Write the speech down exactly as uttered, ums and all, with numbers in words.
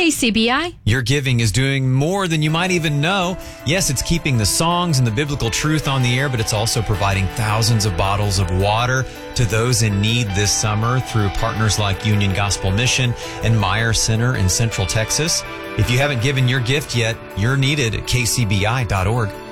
K C B I. Your giving is doing more than you might even know. Yes, it's keeping the songs and the biblical truth on the air, but it's also providing thousands of bottles of water to those in need this summer through partners like Union Gospel Mission and Meyer Center in Central Texas. If you haven't given your gift yet, you're needed at K C B I dot org.